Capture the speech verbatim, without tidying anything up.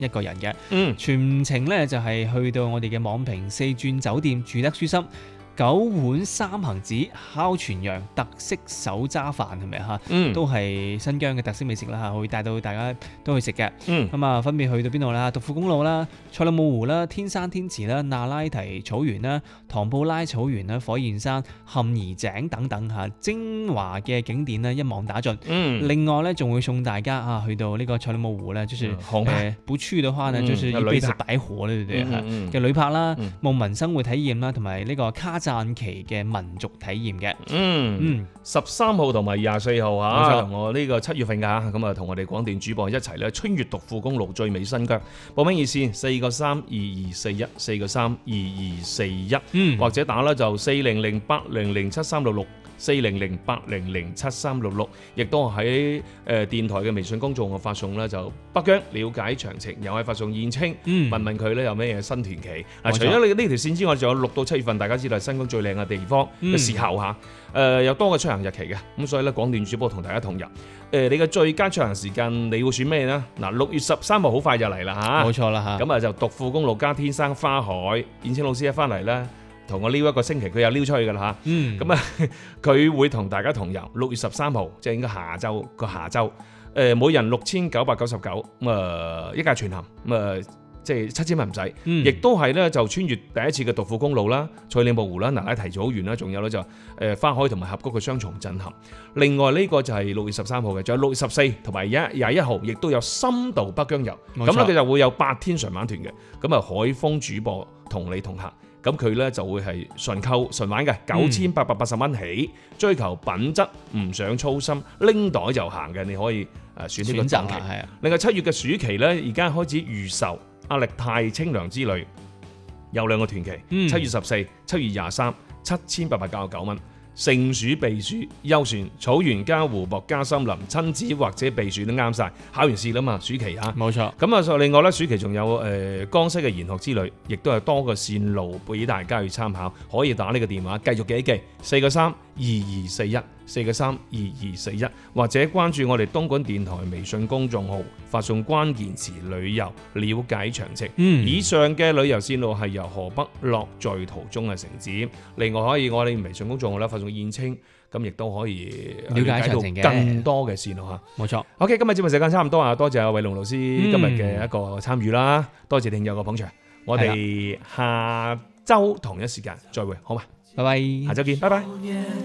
一個人嘅。 嗯， 全程咧就係、是、去到我哋嘅網評四鑽酒店住得舒心。九碗三行子烤全羊特色手揸飯係咪啊？ 嗯， 都係新疆嘅特色美食啦嚇，會帶到大家都去食嘅。 嗯， 咁啊分別去到邊度啦？獨富公路啦、塞里木湖啦、天山天池啦、那拉提草原啦、唐布拉草原啦、火焰山、坎兒井等等嚇，精華嘅景點咧一網打盡。 嗯， 另外咧仲會送大家啊去到呢個塞里木湖咧，就是航拍誒不去嘅話呢，就是一輩子白活咧，對唔對嚇？嘅旅拍啦、牧民生活體驗啦，同埋呢個卡贊旗嘅民族體驗嘅。 嗯嗯，十三號同埋廿四號嚇，同我呢個七月份㗎嚇，咁啊同我哋廣電主播一齊咧春越獨富公路最美新疆，報名熱線四個三二二四一四個三二二四一，嗯，或者打咧就四零零八零零七三六六。四零零八零零七三六六，亦都喺誒電台嘅微信公眾號發送咧，就北疆了解詳情，又可以發送燕青，嗯、問問佢咧有咩新團期。嗱，除咗你呢條線之外，仲有六到七月份，大家知道係新疆最靚嘅地方嘅時候嚇，誒、嗯、有多個出行日期嘅，咁所以咧廣電主播同大家同日。誒、呃，你嘅最佳出行時間，你會選咩呢？嗱，六月十三號好快就嚟啦嚇， 冇錯啦嚇， 咁啊就獨富公路加天生花海，燕青老師一翻嚟咧。同我撩一個星期，佢又撩出去㗎啦嚇。咁啊，佢會同大家同遊六月十三號，即係應該下週個下週。誒，每人六千九百九十九，咁啊一架全行，咁啊即係七千蚊唔使。亦都係咧就穿越第一次嘅獨富公路啦、塞里木湖啦、那拉提草原啦，仲有咧就誒花海同埋峽谷嘅雙重震撼。另外呢個就係六月十三號嘅，仲有六月十四同埋廿廿一號，亦都有深度北疆遊。咁咧佢就會有八天純玩團嘅，咁啊海風主播同你同行。咁佢咧就會係純購純玩嘅，九千八百八十蚊起，嗯、追求品質，唔想操心，拎袋就行嘅，你可以誒選呢個檔期。係啊，另外七月嘅暑期咧，而家開始預售阿力泰清涼之旅，有兩個團期，七、嗯、月十四、七月廿三，七千八百九十九蚊。盛暑避暑休船草原加湖泊加森林，親子或者避暑都啱晒。考完試啦嘛，暑期嚇，冇錯。咁啊，另外咧，暑期仲有誒、呃、江西嘅研學之旅，亦都係多個線路俾大家去參考。可以打呢個電話繼續記一記，四個三二二四一，四個三二二四一，或者關注我哋東莞電台微信公眾號，發送關鍵詞旅遊了解詳情。嗯，以上嘅旅遊線路係由河北樂在途中嘅城市。另外可以我哋微信公眾號咧發送燕青，咁亦都可以了解詳情嘅更多嘅線路嚇。冇錯。OK， 今日節目時間差唔多啊，多謝阿偉龍老師今日嘅一個參與啦，嗯、多謝聽友嘅捧場。我哋下週同一時間再會，好嘛？拜拜，下週見，拜拜。